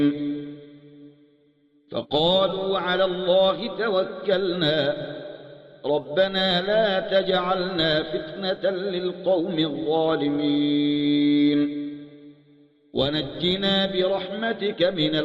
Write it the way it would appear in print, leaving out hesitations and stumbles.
فقالوا على الله توكلنا ربنا لا تجعلنا فتنة للقوم الظالمين ونجنا برحمتك من